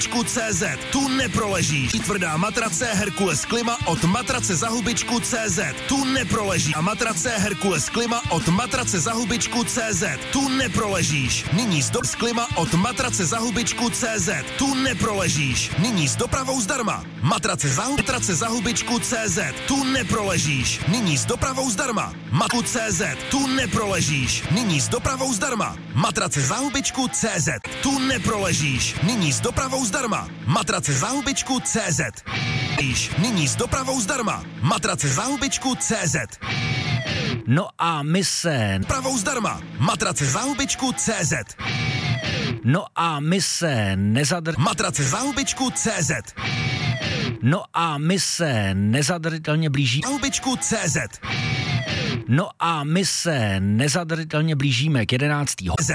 CZ. Tu neproležíš. Tvrdá matrace Herkules Klima od matrace za hubičku CZ. Tu neproležíš. A matrace Herkules Klima od matrace za hubičku CZ. Tu neproležíš. Nyní z Klima od matrace za hubičku CZ. Tu neproležíš. Nyní s dopravou zdarma. Matrace za hubičku CZ. Tu neproležíš. Nyní s dopravou zdarma. Matku CZ. Tu neproležíš. Nyní s dopravou zdarma. Matrace za hubičku CZ. Tu neproležíš. Nyní s dopravou zdarma. Matrace za hubičku CZ. Nyní s dopravou zdarma. Matrace za hubičku CZ. No a my se... Dopravou zdarma. Matrace za hubičku CZ. No a my se Matrace za hubičku CZ. No a my se nezadržitelně blíží... Hubičku CZ. No a my se nezadržitelně blížíme k 11.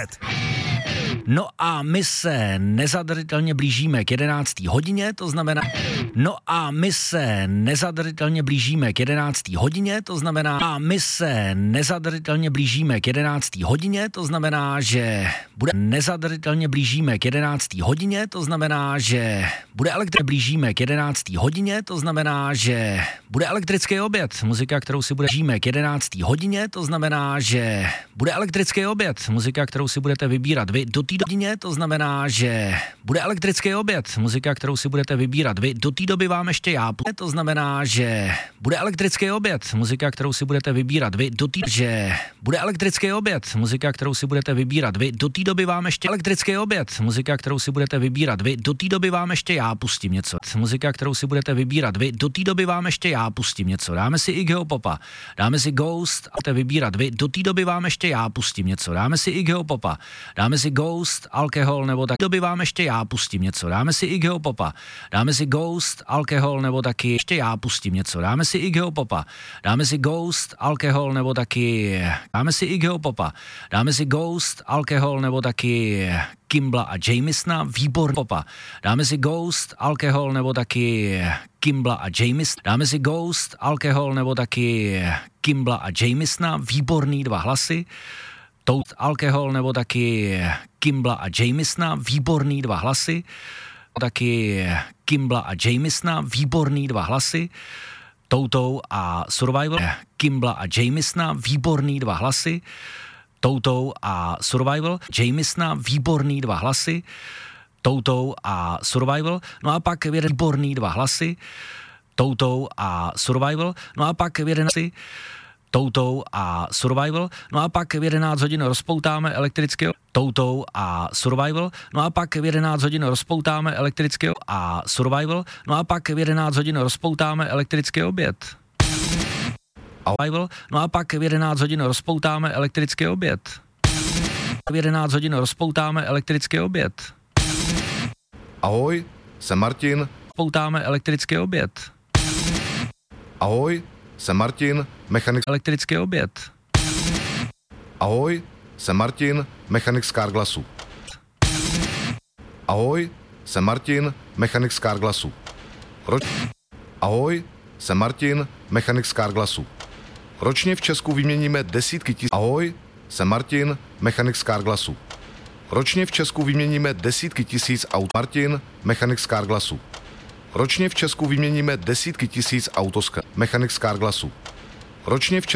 No a my se nezadržitelně blížíme k 11. hodině, to znamená... No a my se nezadržitelně blížíme k 11. hodině, to znamená... A my se nezadržitelně blížíme k 11. hodině, to znamená, že bude... Nezadržitelně blížíme k 11. hodině, to znamená, že bude blížíme k 11. hodině, to znamená, že bude elektrický oběd. Muzika, kterou si blížíme k 11. hodině, to znamená, že bude elektrický oběd. Muzika, kterou si budete vybírat vy do té hodině, to znamená, že bude elektrický oběd. Muzika, kterou si budete vybírat vy do té doby vám ještě já. To znamená, že bude elektrický oběd. Muzika, kterou si budete vybírat vy do té, že bude elektrický oběd. Muzika, kterou si budete vybírat vy do té doby vám ještě elektrický oběd. Muzika, kterou si budete vybírat vy do té doby vám ještě já pustím něco. Muzika, kterou si budete vybírat vy do té doby vám ještě já pustím něco. Dáme si Iggyho Popa, dáme si Ghost, a budete vybírat vy do té doby vám ještě já pustím něco. Dáme si Iggyho Popa, dáme si Ghost, alkohol nebo tak doby vám ještě já pustím něco. Dáme si Iggyho Popa, dáme si Ghost, alkohol nebo taky ještě já pustím něco. Dáme si Iggyho Popa, dáme si Ghost, alkohol nebo taky dáme si Iggyho Popa, dáme si Ghost, alkohol nebo taky Kimbla a Jamisona, výbor Popa. Dáme si Ghost, alkohol nebo taky Kimbla a Jamis. Dáme si Ghost, alkohol nebo taky Kimbla a Jamisona, výborný dva hlasy. Tout alkohol nebo taky Kimbla a Jamisona, výborný dva hlasy. Taky Kimbla a Jamisona, výborný dva hlasy. Toutou a Survival. Kimbla a Jamisona, výborný dva hlasy. Toutou a Survival, Jamisona, výborný dva hlasy. Toutou a Survival, no a pak výborný dva hlasy. Toutou a Survival, no a pak v 11. Toutou a Survival, no a pak v 11 hodin rozpoutáme elektrického. Toutou a Survival, no a pak v 11 hodin rozpoutáme elektrického a Survival, no a pak v 11 hodin rozpoutáme elektrický oběd. No a pak v 11 hodin rozpoutáme elektrický oběd. V 11 hodin rozpoutáme elektrický oběd. Ahoj, jsem Martin. Poutáme elektrický oběd. Ahoj, jsem Martin, mechanik. Elektrický oběd. Ahoj, jsem Martin, mechanik z Carglassu. Ahoj, jsem Martin, mechanik z Carglassu. Ahoj, jsem Martin, mechanik z Carglassu. Ročně v Česku vyměníme desítky tisíc. Ahoj, jsem Martin, mechanik z Carglassu. Ročně v Česku vyměníme desítky tisíc aut. Martin, mechanik z Carglassu. Ročně v Česku vyměníme desítky tisíc autoska. Mechanik z Carglassu. Ročně v Česku